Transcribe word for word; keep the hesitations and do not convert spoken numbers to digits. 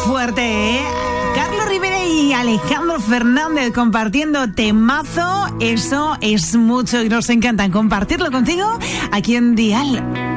fuerte, ¿eh? Carlos Rivera y Alejandro Fernández compartiendo temazo. Eso es mucho y nos encanta compartirlo contigo aquí en Dial.